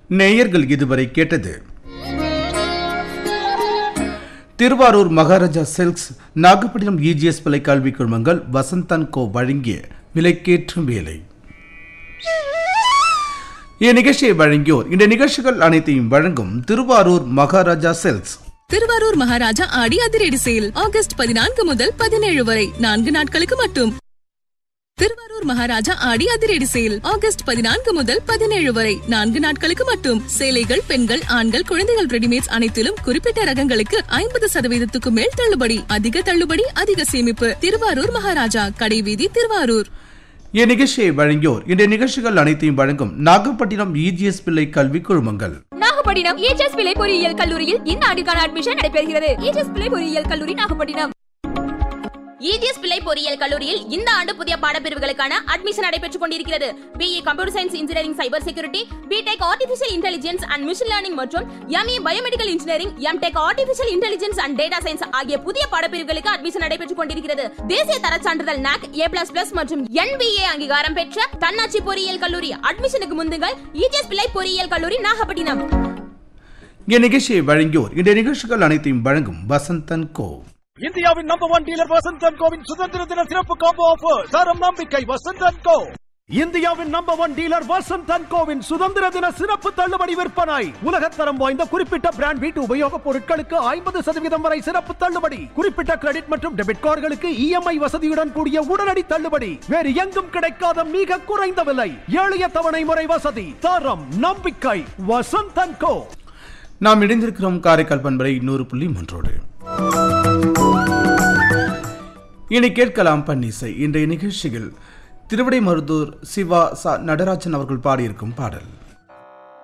நேயர்கள் இதுவரை கேட்டது திருவாரூர் மகாராஜா சில்க்ஸ் நாகப்பட்டினம் இஜிஎஸ் பிள்ளை கல்வி குழுமங்கள் வசந்தன் கோ வழங்கிய விலைக்கேற்றும் வேலை. இந்நிகழ்ச்சியை வழங்கியோர் இந்த நிகழ்ச்சிகள் அனைத்தையும் வழங்கும் திருவாரூர் மகாராஜா சில்க்ஸ். திருவாரூர் மகாராஜா ஆடி அதிரடி சேல் ஆகஸ்ட் 14 முதல் 17 வரை 4 நாட்களுக்கு மட்டும். திருவாரூர் மகாராஜா ஆடி அதிரடி சேல் ஆகஸ்ட் 14 முதல் 17 வரை 4 நாட்களுக்கு மட்டும். சேலைகள், பெண்கள், ஆண்கள், குழந்தைகள் ரெடிமேட்ஸ் அனைத்திலும் குறிப்பிட்ட ரகங்களுக்கு 50% மேல் தள்ளுபடி. அதிக தள்ளுபடி, அதிக சேமிப்பு. திருவாரூர் மகாராஜா, கடைவீதி, திருவாரூர். இந்நிகழ்ச்சியை வழங்கியோர் இந்த நிகழ்ச்சிகள் அனைத்தையும் வழங்கும் நாகப்பட்டினம் இஜிஎஸ் பிள்ளை கல்வி குழுமங்கள். நாகப்பட்டினம் இஜிஎஸ் பிள்ளை பொறியியல் கல்லூரியில் இந்த ஆண்டுக்கான அட்மிஷன் நடைபெறுகிறது. இஜிஎஸ் பிள்ளை பொறியியல் கல்லூரி, நாகப்பட்டினம். இஜிஎஸ் பிள்ளை பொறியியல் கல்லூரியில் இந்த ஆண்டு புதிய பாடப்பிரிவுகளுக்கான அட்மிஷன் நடைபெற்றுக் கொண்டிருக்கிறது. BE computer science engineering, cyber security, BTech artificial intelligence and machine learning மற்றும் ME biomedical engineering, MTech artificial intelligence and data science ஆகிய புதிய பாடப்பிரிவுகளுக்கு அட்மிஷன் நடைபெற்றுக் கொண்டிருக்கிறது. தேசிய தர சான்றிதழ் NAC A++ மற்றும் NBA அங்கீகாரம் பெற்ற தன்னாட்சி பொறியியல் கல்லூரி. அட்மிஷனுக்கு முந்துங்கள். இஜிஎஸ் பிள்ளை பொறியியல் கல்லூரி, நாகப்பட்டினம். இந்நிகழ்ச்சியை வழங்கியோர் இந்த நிகழ்ச்சிகள் அனைத்தையும் வழங்கும் வசந்தன் கோ. இந்தியாவின் நம்பர் 1 டீலர் வசந்தன் கோவின் சுதந்திர தின சிறப்பு காம்போ ஆஃபர். தரம் நம்பிக்கை வசந்தன் கோ. இந்தியாவின் நம்பர் 1 டீலர் வசந்தன் கோவின் சுதந்திர தின சிறப்பு தள்ளுபடி விற்பனை. உலகத்தரம் வாய்ந்த குறிப்பிட்ட பிராண்ட் வீட்டு உபயோகப் பொருட்களுக்கு 50% வரை சிறப்பு தள்ளுபடி. குறிப்பிட்ட கிரெடிட் மற்றும் டெபிட் கார்டுகளுக்கு EMI வசதியுடன் கூடிய உடனடி தள்ளுபடி. வேறு எங்கும் கிடைக்காத மிக குறைந்த விலை, எளிய தவணை முறை வசதி. தரம் நம்பிக்கை வசந்தன் கோ. நாம் இணைந்திருக்கிறோம் காரைக்கால் பண்பலை 100.3. இனி கேட்கலாம் பன்னிசை. இன்றைய நிகழ்ச்சியில் திருவிடைமருதூர் சிவா நடராஜன் அவர்கள் பாடியிருக்கும் பாடல்.